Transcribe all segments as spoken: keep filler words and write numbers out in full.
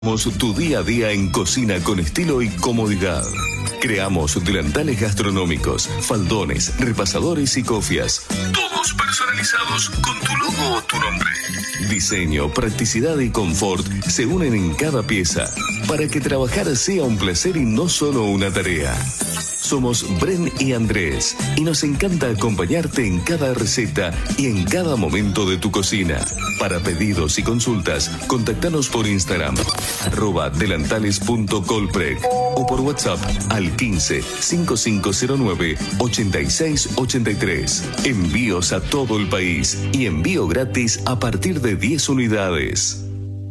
Tu día a día en cocina con estilo y comodidad. Creamos delantales gastronómicos, faldones, repasadores y cofias. Todos personalizados con tu logo o tu nombre. Diseño, practicidad y confort se unen en cada pieza para que trabajar sea un placer y no solo una tarea. Somos Bren y Andrés y nos encanta acompañarte en cada receta y en cada momento de tu cocina. Para pedidos y consultas, contactanos por Instagram, arroba delantales punto colprec o por WhatsApp al quince, cinco cinco cero nueve, ochenta y seis ochenta y tres. Envíos a todo el país y envío gratis a partir de diez unidades.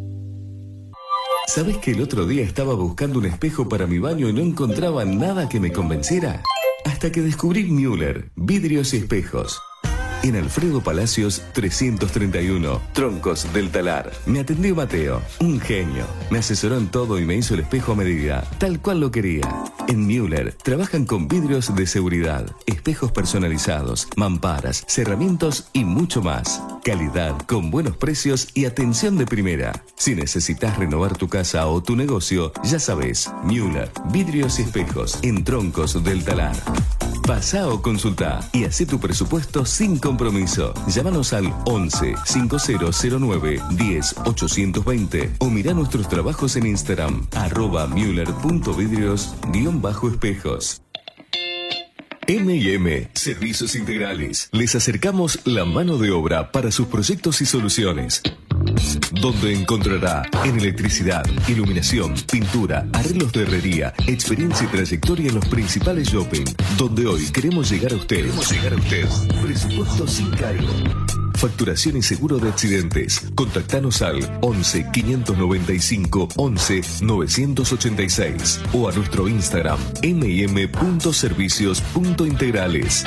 ¿Sabes que el otro día estaba buscando un espejo para mi baño y no encontraba nada que me convenciera? Hasta que descubrí Müller, vidrios y espejos. En Alfredo Palacios trescientos treinta y uno, Troncos del Talar. Me atendió Mateo, un genio. Me asesoró en todo y me hizo el espejo a medida, tal cual lo quería. En Müller trabajan con vidrios de seguridad, espejos personalizados, mamparas, cerramientos y mucho más. Calidad con buenos precios y atención de primera. Si necesitas renovar tu casa o tu negocio, ya sabes, Müller, vidrios y espejos en Troncos del Talar. Pasá o consultá y hacé tu presupuesto sin compromiso. Llámanos al once, cincuenta cero nueve, diez, ochocientos veinte o mirá nuestros trabajos en Instagram, arroba müller punto vidrios guión bajo espejos. eme y eme Servicios Integrales. Les acercamos la mano de obra para sus proyectos y soluciones. Donde encontrará en electricidad, iluminación, pintura, arreglos de herrería, experiencia y trayectoria en los principales shopping. Donde hoy queremos llegar a usted. Queremos llegar a usted. Presupuesto sin cargo. Facturación y seguro de accidentes. Contactanos al once, quinientos noventa y cinco, once, novecientos ochenta y seis o a nuestro Instagram eme y eme punto servicios punto integrales.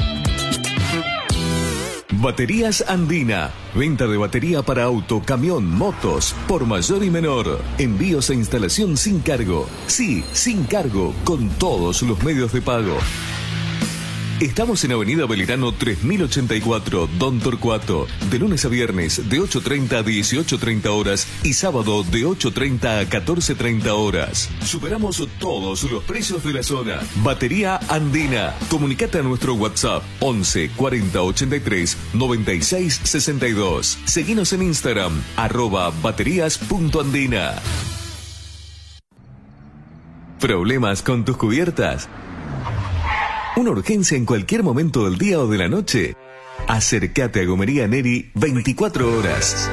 Baterías Andina. Venta de batería para auto, camión, motos, por mayor y menor. Envíos e instalación sin cargo. Sí, sin cargo, con todos los medios de pago. Estamos en Avenida Belgrano tres mil ochenta y cuatro, Don Torcuato, de lunes a viernes de ocho treinta a dieciocho treinta horas y sábado de ocho treinta a catorce treinta horas. Superamos todos los precios de la zona. Batería Andina. Comunicate a nuestro WhatsApp once, cuarenta, ochenta y tres, noventa y seis, sesenta y dos. Seguinos en Instagram, arroba baterías punto andina. ¿Problemas con tus cubiertas? ¿Una urgencia en cualquier momento del día o de la noche? Acércate a Gomería Neri veinticuatro horas.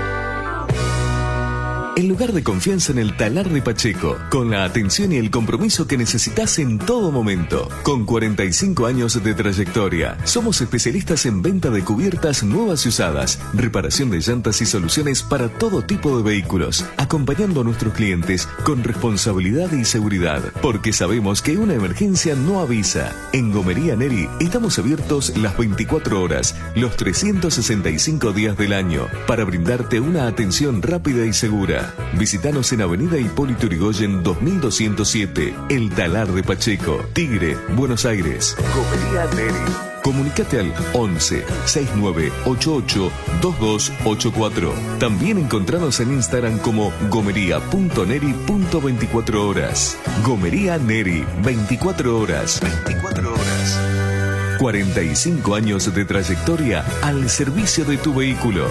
El lugar de confianza en el Talar de Pacheco, con la atención y el compromiso que necesitas en todo momento. Con cuarenta y cinco años de trayectoria, somos especialistas en venta de cubiertas nuevas y usadas, reparación de llantas y soluciones para todo tipo de vehículos, acompañando a nuestros clientes con responsabilidad y seguridad, porque sabemos que una emergencia no avisa. En Gomería Neri estamos abiertos las veinticuatro horas, los trescientos sesenta y cinco días del año, para brindarte una atención rápida y segura. Visítanos en Avenida Hipólito Yrigoyen dos mil doscientos siete, El Talar de Pacheco, Tigre, Buenos Aires. Gomería Neri. Comunicate al once, sesenta y nueve, ochenta y ocho, veintidós ochenta y cuatro. También encontranos en Instagram como gomería punto neri punto veinticuatro horas. Gomería Neri, veinticuatro horas. veinticuatro horas. cuarenta y cinco años de trayectoria al servicio de tu vehículo.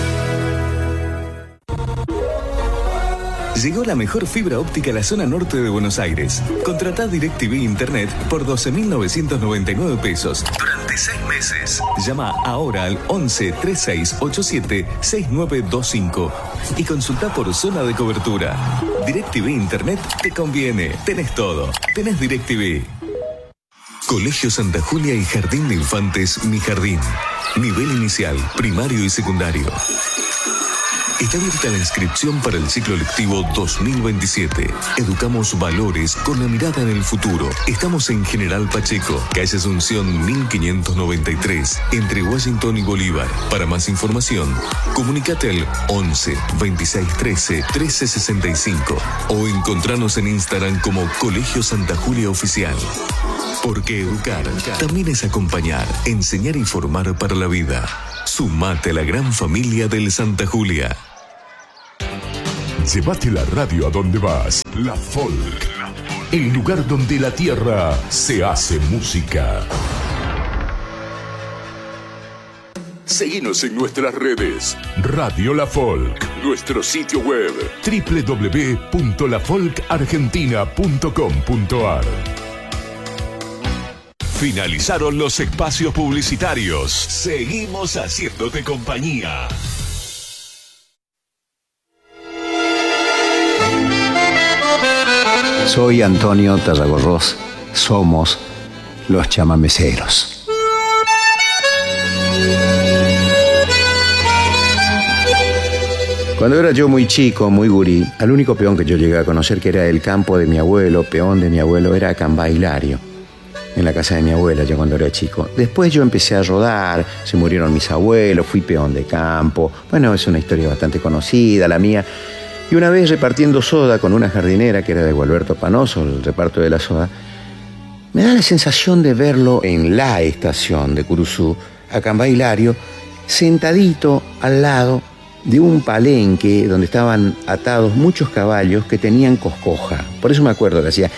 Llegó la mejor fibra óptica a la zona norte de Buenos Aires. Contratá DirecTV Internet por doce mil novecientos noventa y nueve pesos durante seis meses. Llama ahora al once, treinta y seis, ochenta y siete, sesenta y nueve veinticinco y consulta por zona de cobertura. DirecTV Internet te conviene. Tenés todo. Tenés DirecTV. Colegio Santa Julia y Jardín de Infantes Mi Jardín. Nivel inicial, primario y secundario. Está abierta la inscripción para el ciclo lectivo dos mil veintisiete. Educamos valores con la mirada en el futuro. Estamos en General Pacheco, calle Asunción mil quinientos noventa y tres, entre Washington y Bolívar. Para más información, comunícate al once, veintiséis, trece, trece sesenta y cinco o encontranos en Instagram como Colegio Santa Julia Oficial. Porque educar también es acompañar, enseñar y formar para la vida. Sumate a la gran familia del Santa Julia. Llévate la radio a donde vas. La Folk. El lugar donde la tierra se hace música. Seguinos en nuestras redes. Radio La Folk. Nuestro sitio web doble u doble u doble u punto la folk argentina punto com punto a r. Finalizaron los espacios publicitarios. Seguimos haciéndote compañía. Soy Antonio Tarragorros. Somos los chamameceros. Cuando era yo muy chico, muy gurí, al único peón que yo llegué a conocer, que era el campo de mi abuelo, peón de mi abuelo, era Acambá Hilario, en la casa de mi abuela, ya cuando era chico. Después yo empecé a rodar, se murieron mis abuelos, fui peón de campo. Bueno, es una historia bastante conocida, la mía. Y una vez repartiendo soda con una jardinera, que era de Gualberto Panoso, el reparto de la soda, me da la sensación de verlo en la estación de Curuzú, Acambá Hilario, sentadito al lado de un palenque donde estaban atados muchos caballos que tenían coscoja. Por eso me acuerdo que hacía...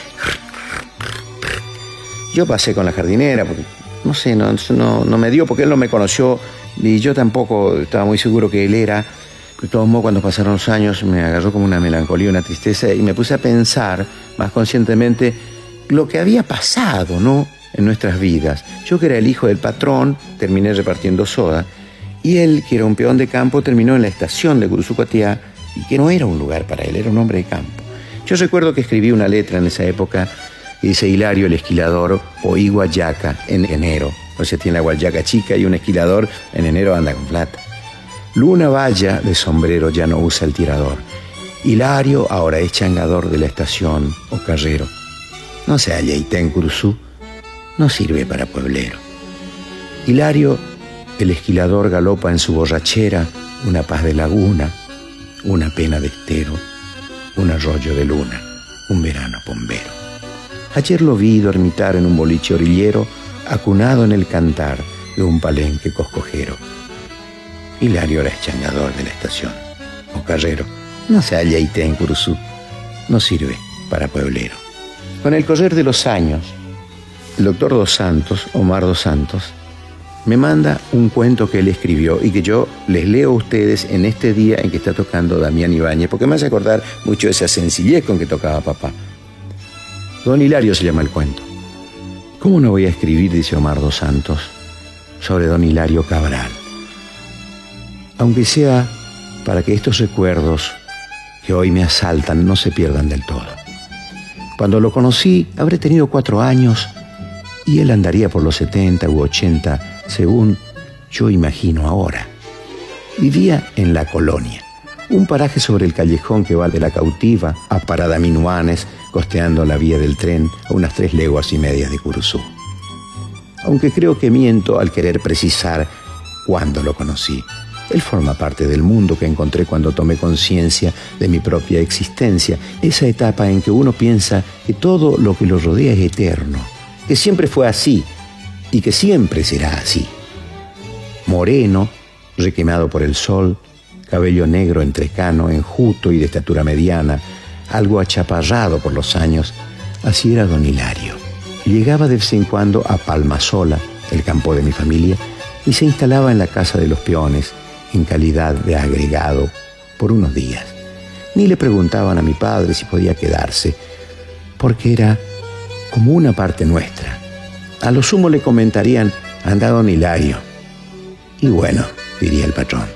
Yo pasé con la jardinera, porque no sé, no, no, no me dio, porque él no me conoció, y yo tampoco estaba muy seguro que él era. De todos modos, cuando pasaron los años, me agarró como una melancolía, una tristeza, y me puse a pensar más conscientemente lo que había pasado, ¿no?, en nuestras vidas. Yo, que era el hijo del patrón, terminé repartiendo soda, y él, que era un peón de campo, terminó en la estación de Curuzú-Cotiá, y que no era un lugar para él, era un hombre de campo. Yo recuerdo que escribí una letra en esa época que dice Hilario el esquilador o Iguayaca en enero. O sea, tiene la guayaca chica y un esquilador en enero anda con plata. Luna Valla de sombrero ya no usa el tirador. Hilario ahora es changador de la estación o carrero. No se halla Ité en Curuzú, no sirve para pueblero. Hilario el esquilador galopa en su borrachera una paz de laguna, una pena de estero, un arroyo de luna, un verano bombero. Ayer lo vi dormitar en un boliche orillero, acunado en el cantar de un palenque coscojero. Hilario era changador de la estación o carrero, no se halla Ité en Curuzú, no sirve para pueblero. Con el correr de los años, el doctor Dos Santos, Omar Dos Santos, me manda un cuento que él escribió y que yo les leo a ustedes en este día en que está tocando Damián Ibáñez, porque me hace acordar mucho de esa sencillez con que tocaba papá. Don Hilario se llama el cuento. ¿Cómo no voy a escribir, dice Omar Dos Santos, sobre don Hilario Cabral? Aunque sea para que estos recuerdos que hoy me asaltan no se pierdan del todo. Cuando lo conocí, habré tenido cuatro años y él andaría por los setenta u ochenta, según yo imagino ahora. Vivía en La Colonia, un paraje sobre el callejón que va de La Cautiva a Paradaminuanes, costeando la vía del tren a unas tres leguas y medias de Curuzú. Aunque creo que miento al querer precisar cuándo lo conocí. Él forma parte del mundo que encontré cuando tomé conciencia de mi propia existencia, esa etapa en que uno piensa que todo lo que lo rodea es eterno, que siempre fue así y que siempre será así. Moreno, requemado por el sol, cabello negro entrecano, enjuto y de estatura mediana, algo achaparrado por los años, así era don Hilario. Llegaba de vez en cuando a Palmasola, el campo de mi familia, y se instalaba en la casa de los peones, en calidad de agregado, por unos días. Ni le preguntaban a mi padre si podía quedarse, porque era como una parte nuestra. A lo sumo le comentarían, anda don Hilario. Y bueno, diría el patrón.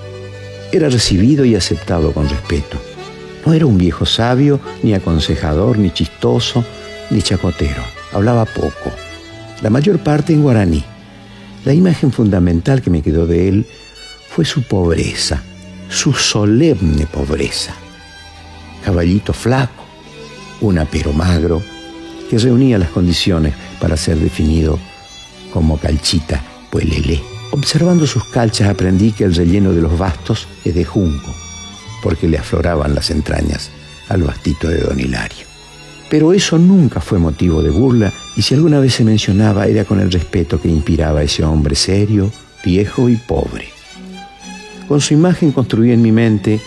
Era recibido y aceptado con respeto. No era un viejo sabio, ni aconsejador, ni chistoso, ni chacotero. Hablaba poco, la mayor parte en guaraní. La imagen fundamental que me quedó de él fue su pobreza, su solemne pobreza. Caballito flaco, un apero magro, que reunía las condiciones para ser definido como calchita puelelé. Observando sus calchas aprendí que el relleno de los bastos es de junco, porque le afloraban las entrañas al bastito de don Hilario. Pero eso nunca fue motivo de burla, y si alguna vez se mencionaba era con el respeto que inspiraba a ese hombre serio, viejo y pobre. Con su imagen construí en mi mente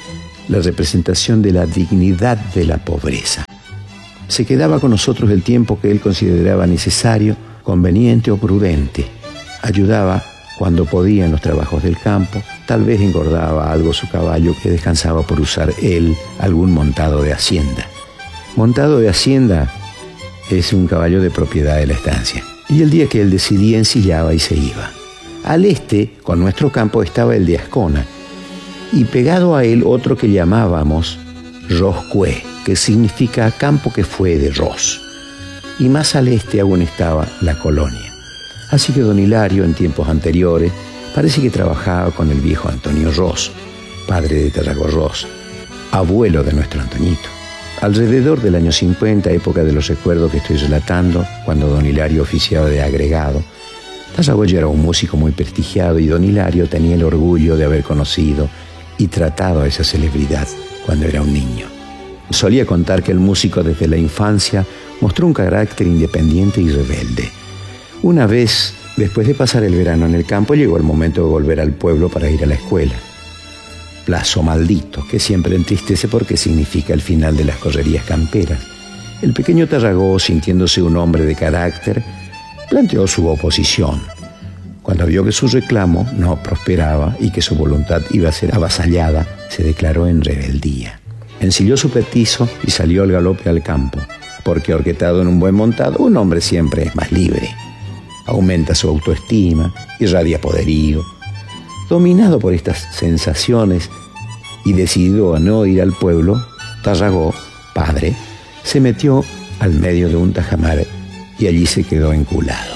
la representación de la dignidad de la pobreza. Se quedaba con nosotros el tiempo que él consideraba necesario, conveniente o prudente. Ayudaba cuando podía en los trabajos del campo, tal vez engordaba algo su caballo que descansaba por usar él algún montado de hacienda. Montado de hacienda es un caballo de propiedad de la estancia. Y el día que él decidía ensillaba y se iba. Al este, con nuestro campo, estaba el de Ascona, y pegado a él otro que llamábamos Roscue, que significa campo que fue de Ros. Y más al este aún estaba la colonia. Así que don Hilario, en tiempos anteriores, parece que trabajaba con el viejo Antonio Ros, padre de Tarragó Ros, abuelo de nuestro Antoñito. Alrededor del año cincuenta, época de los recuerdos que estoy relatando, cuando don Hilario oficiaba de agregado, Tarragó ya era un músico muy prestigiado y don Hilario tenía el orgullo de haber conocido y tratado a esa celebridad cuando era un niño. Solía contar que el músico desde la infancia mostró un carácter independiente y rebelde. Una vez, después de pasar el verano en el campo, llegó el momento de volver al pueblo para ir a la escuela. Plazo maldito, que siempre entristece porque significa el final de las correrías camperas. El pequeño Tarragó, sintiéndose un hombre de carácter, planteó su oposición. Cuando vio que su reclamo no prosperaba y que su voluntad iba a ser avasallada, se declaró en rebeldía. Ensilló su petizo y salió al galope al campo, porque orquetado en un buen montado, un hombre siempre es más libre. Aumenta su autoestima, irradia poderío. Dominado por estas sensaciones y decidido a no ir al pueblo, Tarragó, padre, se metió al medio de un tajamar y allí se quedó enculado.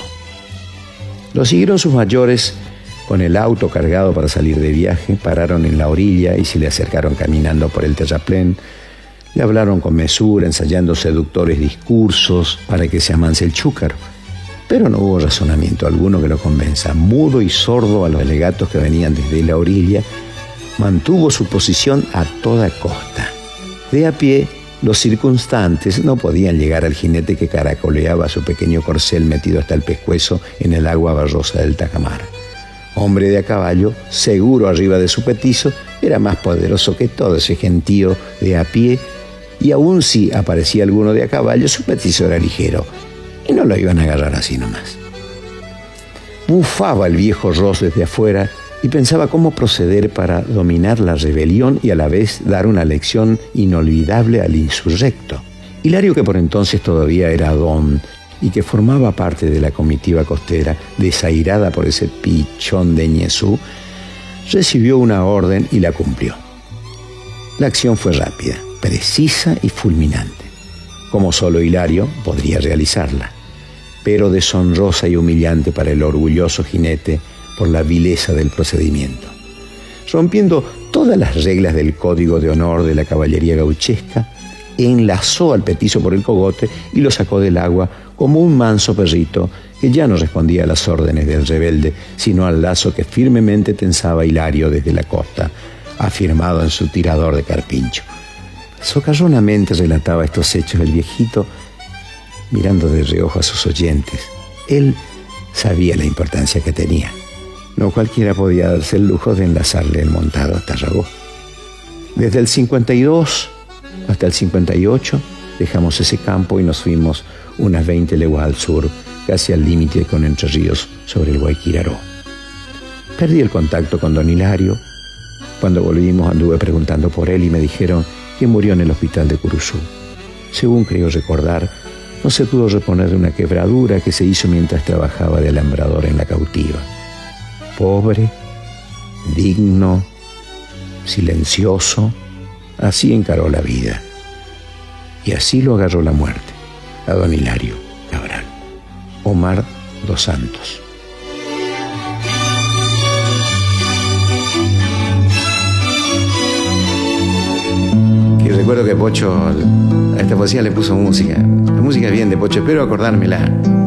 Lo siguieron sus mayores con el auto cargado para salir de viaje, pararon en la orilla y se le acercaron caminando por el terraplén. Le hablaron con mesura, ensayando seductores discursos para que se amanse el chúcaro. Pero no hubo razonamiento alguno que lo convenza. Mudo y sordo a los alegatos que venían desde la orilla, mantuvo su posición a toda costa. De a pie, los circunstantes no podían llegar al jinete que caracoleaba su pequeño corcel metido hasta el pescuezo en el agua barrosa del tajamar. Hombre de a caballo, seguro arriba de su petizo, era más poderoso que todo ese gentío de a pie, y aun si aparecía alguno de a caballo, su petizo era ligero, y no lo iban a agarrar así nomás. Bufaba el viejo Ros desde afuera y pensaba cómo proceder para dominar la rebelión y a la vez dar una lección inolvidable al insurrecto. Hilario, que por entonces todavía era don y que formaba parte de la comitiva costera, desairada por ese pichón de Ñezú, recibió una orden y la cumplió. La acción fue rápida, precisa y fulminante, como solo Hilario podría realizarla, pero deshonrosa y humillante para el orgulloso jinete por la vileza del procedimiento. Rompiendo todas las reglas del código de honor de la caballería gauchesca, enlazó al petizo por el cogote y lo sacó del agua como un manso perrito que ya no respondía a las órdenes del rebelde, sino al lazo que firmemente tensaba Hilario desde la costa, afirmado en su tirador de carpincho. Socarronamente relataba estos hechos el viejito, mirando de reojo a sus oyentes. Él sabía la importancia que tenía. No cualquiera podía darse el lujo de enlazarle el montado a Tarragó. Desde el cincuenta y dos hasta el cincuenta y ocho dejamos ese campo y nos fuimos unas veinte leguas al sur, casi al límite con Entre Ríos, sobre el Guayquiraró. Perdí el contacto con don Hilario. Cuando volvimos anduve preguntando por él y me dijeron que murió en el hospital de Curuzú. Según creo recordar, no se pudo reponer de una quebradura que se hizo mientras trabajaba de alambrador en la cautiva. Pobre, digno, silencioso, así encaró la vida. Y así lo agarró la muerte, a don Hilario Cabral. Omar dos Santos. Y recuerdo que Pocho a esta poesía le puso música. La música es bien de Pocho, espero acordármela.